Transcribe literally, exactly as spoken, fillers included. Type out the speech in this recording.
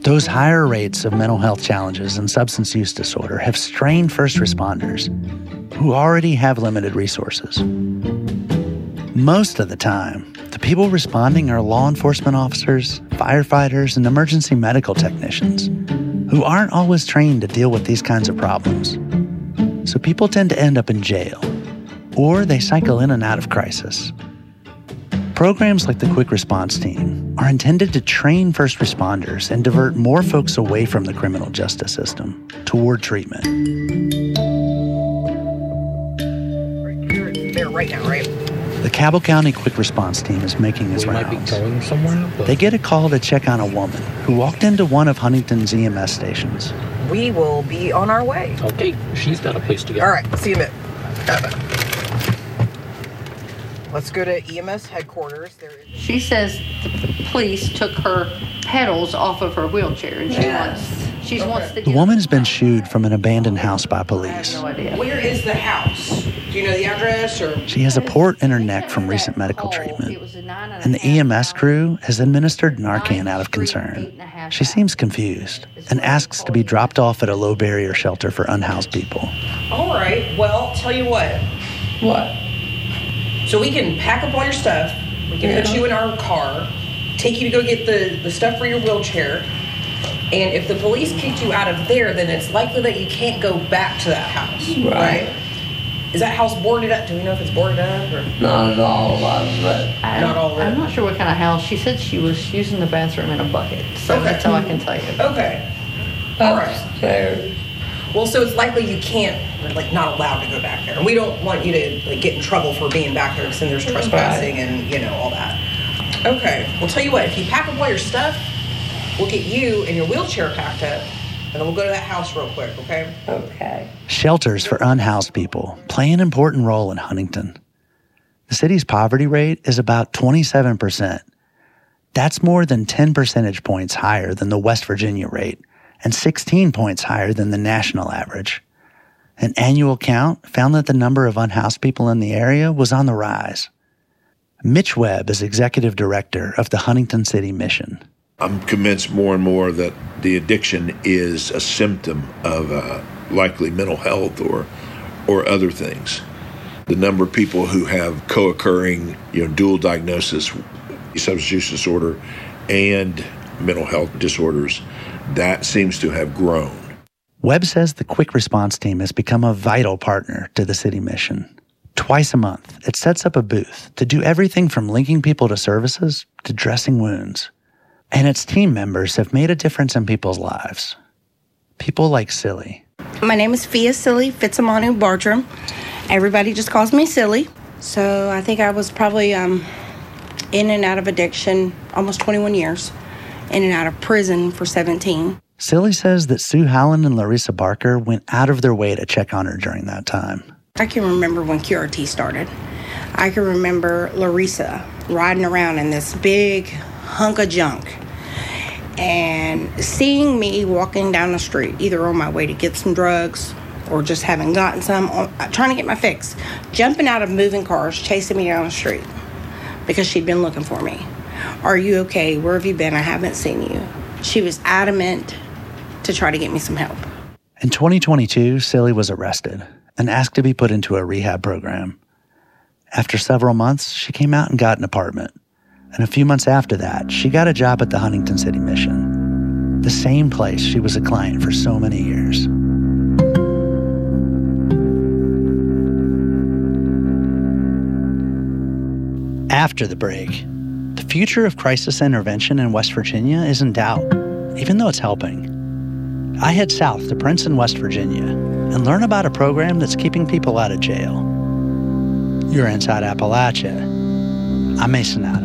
Those higher rates of mental health challenges and substance use disorder have strained first responders who already have limited resources. Most of the time, the people responding are law enforcement officers, firefighters, and emergency medical technicians who aren't always trained to deal with these kinds of problems. So people tend to end up in jail, or they cycle in and out of crisis. Programs like the Quick Response Team are intended to train first responders and divert more folks away from the criminal justice system toward treatment. You're there right now, right? The Cabell County Quick Response Team is making its rounds. We might be going somewhere. But... They get a call to check on a woman who walked into one of Huntington's E M S stations. We will be on our way. Okay, she's got a place to go. All right, see you in a minute. Let's go to E M S headquarters. There is... She says the police took her pedals off of her wheelchair, and she Yes. wants she Okay. wants to. The woman has been shooed from an abandoned house by police. I have no idea. Where is the house? Do you know the address or? She has a port in her neck from recent medical treatment, and the E M S crew has administered Narcan out of concern. She seems confused and asks to be dropped off at a low-barrier shelter for unhoused people. All right. Well, tell you what. What? So we can pack up all your stuff. We can put you in our car, take you to go get the, the stuff for your wheelchair. And if the police kicked you out of there, then it's likely that you can't go back to that house, right? right? Is that house boarded up? Do we know if it's boarded up or? Not at all, but I Not all of it. I'm not sure what kind of house. She said she was using the bathroom in a bucket, so Okay. that's all I can tell you. Okay. All right. upstairs. Well, so it's likely you can't, like, not allowed to go back there. And we don't want you to, like, get in trouble for being back there because then there's trespassing and, you know, all that. Okay. Well, tell you what, if you pack up all your stuff, we'll get you and your wheelchair packed up, and then we'll go to that house real quick, okay? Okay. Shelters for unhoused people play an important role in Huntington. The city's poverty rate is about twenty-seven percent. That's more than ten percentage points higher than the West Virginia rate, and sixteen points higher than the national average. An annual count found that the number of unhoused people in the area was on the rise. Mitch Webb is executive director of the Huntington City Mission. I'm convinced more and more that the addiction is a symptom of uh, likely mental health or or other things. The number of people who have co-occurring, you know, dual diagnosis, substance use disorder, and mental health disorders, that seems to have grown. Webb says the Quick Response Team has become a vital partner to the city mission. Twice a month, it sets up a booth to do everything from linking people to services to dressing wounds. And its team members have made a difference in people's lives. People like Silly. My name is Fia Silly Fitzamanu Bartram. Everybody just calls me Silly. So I think I was probably um, in and out of addiction almost twenty-one years, in and out of prison for seventeen. Silly says that Sue Howland and Larissa Barker went out of their way to check on her during that time. I can remember when Q R T started. I can remember Larissa riding around in this big hunk of junk and seeing me walking down the street, either on my way to get some drugs or just having gotten some, trying to get my fix, jumping out of moving cars, chasing me down the street because she'd been looking for me. Are you okay? Where have you been? I haven't seen you. She was adamant to try to get me some help. In twenty twenty-two, Silly was arrested and asked to be put into a rehab program. After several months, she came out and got an apartment. And a few months after that, she got a job at the Huntington City Mission, the same place she was a client for so many years. After the break, the future of crisis intervention in West Virginia is in doubt, even though it's helping. I head south to Princeton, West Virginia, and learn about a program that's keeping people out of jail. You're Inside Appalachia. I'm Mason Adams.